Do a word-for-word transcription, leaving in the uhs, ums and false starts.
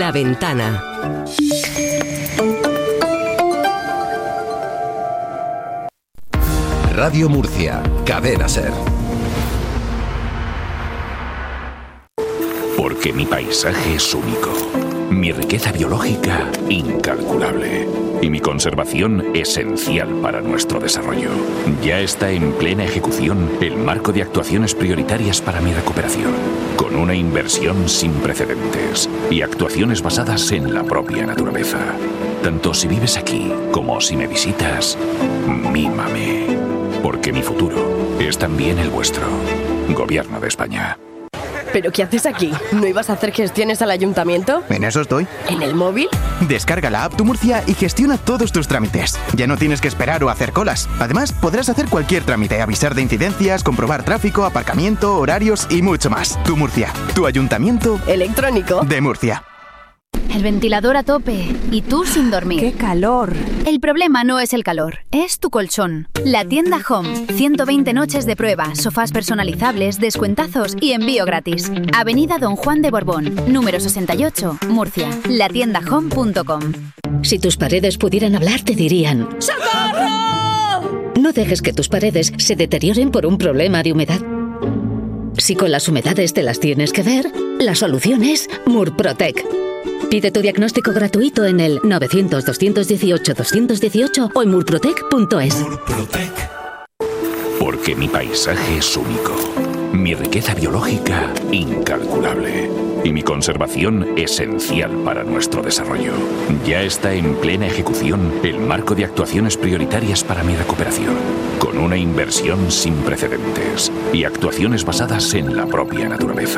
La Ventana. Radio Murcia, Cadena Ser. Porque mi paisaje es único, mi riqueza biológica incalculable y mi conservación esencial para nuestro desarrollo. Ya está en plena ejecución el marco de actuaciones prioritarias para mi recuperación, con una inversión sin precedentes y actuaciones basadas en la propia naturaleza. Tanto si vives aquí como si me visitas, mímame. Porque mi futuro es también el vuestro. Gobierno de España. ¿Pero qué haces aquí? ¿No ibas a hacer gestiones al ayuntamiento? En eso estoy. ¿En el móvil? Descarga la app Tu Murcia y gestiona todos tus trámites. Ya no tienes que esperar o hacer colas. Además, podrás hacer cualquier trámite, avisar de incidencias, comprobar tráfico, aparcamiento, horarios y mucho más. Tu Murcia, tu ayuntamiento electrónico de Murcia. El ventilador a tope y tú sin dormir. ¡Qué calor! El problema no es el calor, es tu colchón. La tienda Home. ciento veinte noches de prueba, sofás personalizables, descuentazos y envío gratis. Avenida Don Juan de Borbón, número sesenta y ocho, Murcia. la tienda home punto com. Si tus paredes pudieran hablar, te dirían: ¡socorro! No dejes que tus paredes se deterioren por un problema de humedad. Si con las humedades te las tienes que ver, la solución es Murprotec. Pide tu diagnóstico gratuito en el novecientos, doscientos dieciocho, doscientos dieciocho o en murprotec punto es. Murprotec. Porque mi paisaje es único, mi riqueza biológica incalculable y mi conservación esencial para nuestro desarrollo. Ya está en plena ejecución el marco de actuaciones prioritarias para mi recuperación, con una inversión sin precedentes y actuaciones basadas en la propia naturaleza.